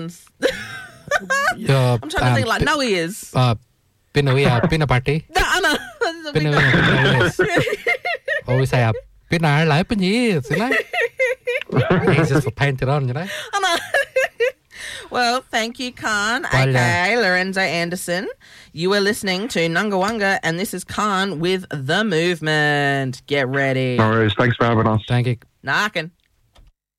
I'm trying to think like no ears. Pina party. Anna. Always say Pina lại bên gì He's just for painted on, you know. Anna. Well, thank you, Khan, aka Lorenzo Anderson. You are listening to Nungawanga, and this is Khan with The Movement. Get ready. No worries. Thanks for having us. Thank you. Narkin.